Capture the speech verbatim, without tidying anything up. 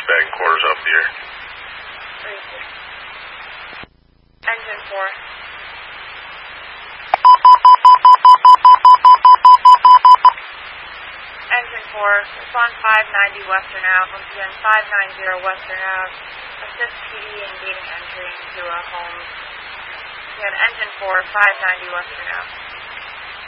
bagging quarters off the air. Engine four. Engine four, respond five ninety Western Ave, once again five ninety Western Ave, assist P D in gaining entry into a home. Again, engine four, five ninety Western Ave.